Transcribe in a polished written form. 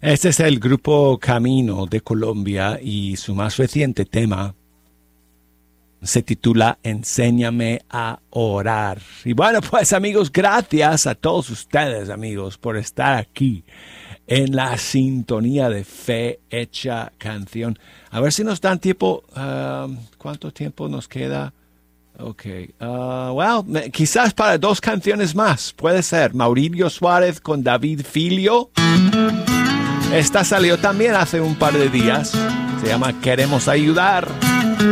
Este es el grupo Camino de Colombia y su más reciente tema se titula Enséñame a orar. Y bueno, pues amigos, gracias a todos ustedes, amigos, por estar aquí en la sintonía de Fe Hecha Canción. A ver si nos dan tiempo. ¿Cuánto tiempo nos queda? Ok. Quizás para 2 canciones más. Puede ser. Maurilio Suárez con David Filio. Esta salió también hace un par de días. Se llama Queremos Ayudar.